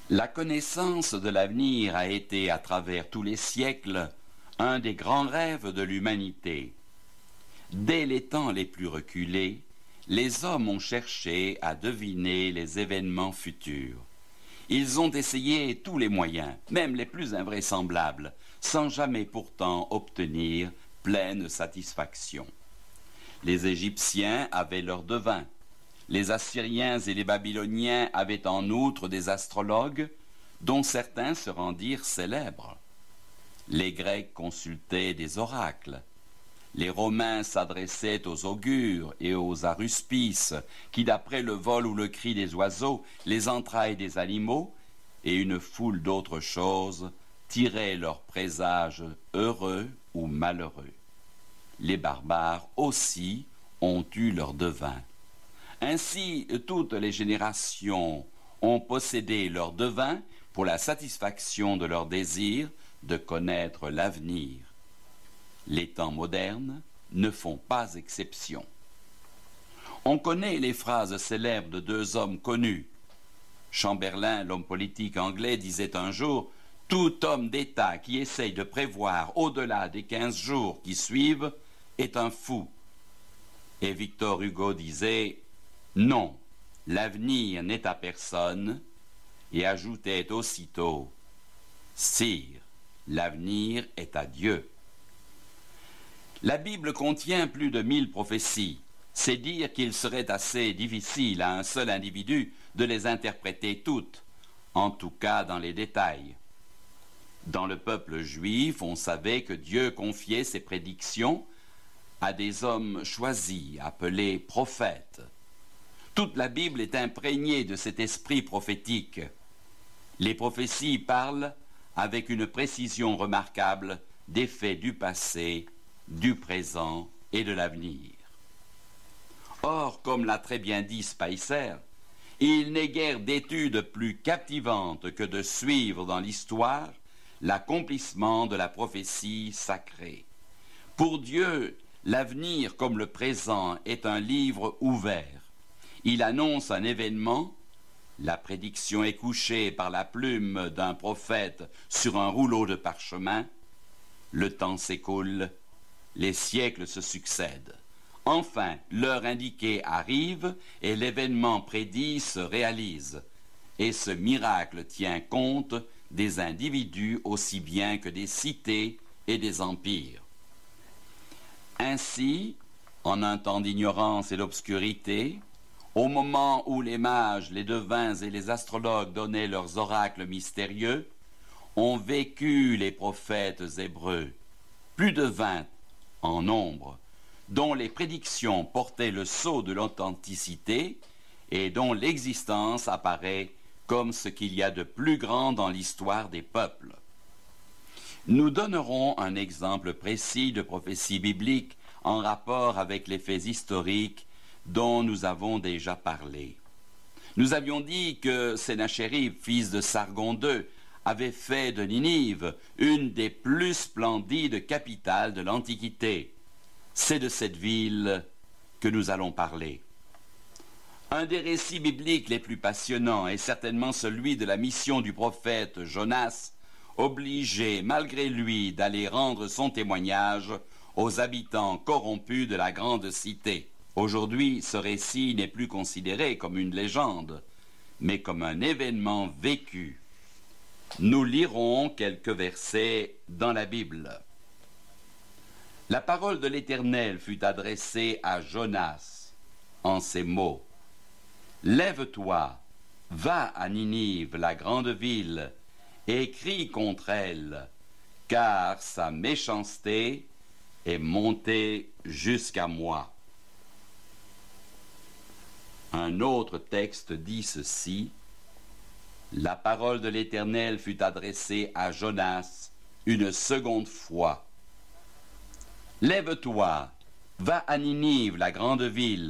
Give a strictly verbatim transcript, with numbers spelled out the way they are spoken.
La connaissance de l'avenir a été, à travers tous les siècles, un des grands rêves de l'humanité. Dès les temps les plus reculés, les hommes ont cherché à deviner les événements futurs. Ils ont essayé tous les moyens, même les plus invraisemblables, sans jamais pourtant obtenir pleine satisfaction. Les Égyptiens avaient leurs devins. Les Assyriens et les Babyloniens avaient en outre des astrologues, dont certains se rendirent célèbres. Les Grecs consultaient des oracles. Les Romains s'adressaient aux augures et aux aruspices, qui, d'après le vol ou le cri des oiseaux, les entrailles des animaux, et une foule d'autres choses, tiraient leurs présages heureux ou malheureux. Les barbares aussi ont eu leurs devins. Ainsi, toutes les générations ont possédé leurs devins pour la satisfaction de leur désir de connaître l'avenir. Les temps modernes ne font pas exception. On connaît les phrases célèbres de deux hommes connus. Chamberlain, l'homme politique anglais, disait un jour « Tout homme d'État qui essaye de prévoir au-delà des quinze jours qui suivent est un fou. » Et Victor Hugo disait « Non, l'avenir n'est à personne » et ajoutait aussitôt « Sire, l'avenir est à Dieu. » La Bible contient plus de mille prophéties. C'est dire qu'il serait assez difficile à un seul individu de les interpréter toutes, en tout cas dans les détails. Dans le peuple juif, on savait que Dieu confiait ses prédictions à des hommes choisis, appelés prophètes. Toute la Bible est imprégnée de cet esprit prophétique. Les prophéties parlent avec une précision remarquable des faits du passé, du présent et de l'avenir. Or, comme l'a très bien dit Spicer, il n'est guère d'étude plus captivante que de suivre dans l'histoire l'accomplissement de la prophétie sacrée. Pour Dieu, l'avenir comme le présent est un livre ouvert. Il annonce un événement, la prédiction est couchée par la plume d'un prophète sur un rouleau de parchemin, le temps s'écoule, les siècles se succèdent. Enfin, l'heure indiquée arrive et l'événement prédit se réalise. Et ce miracle tient compte des individus aussi bien que des cités et des empires. Ainsi, en un temps d'ignorance et d'obscurité, au moment où les mages, les devins et les astrologues donnaient leurs oracles mystérieux, ont vécu les prophètes hébreux, plus de vingt en nombre, dont les prédictions portaient le sceau de l'authenticité et dont l'existence apparaît comme ce qu'il y a de plus grand dans l'histoire des peuples. Nous donnerons un exemple précis de prophétie biblique en rapport avec les faits historiques dont nous avons déjà parlé. Nous avions dit que Sennachérib, fils de Sargon deux, avait fait de Ninive une des plus splendides capitales de l'Antiquité. C'est de cette ville que nous allons parler. Un des récits bibliques les plus passionnants est certainement celui de la mission du prophète Jonas, obligé malgré lui d'aller rendre son témoignage aux habitants corrompus de la grande cité. Aujourd'hui, ce récit n'est plus considéré comme une légende, mais comme un événement vécu. Nous lirons quelques versets dans la Bible. La parole de l'Éternel fut adressée à Jonas en ces mots. « Lève-toi, va à Ninive, la grande ville, et crie contre elle, car sa méchanceté est montée jusqu'à moi. » Un autre texte dit ceci. La parole de l'Éternel fut adressée à Jonas une seconde fois. « Lève-toi, va à Ninive, la grande ville,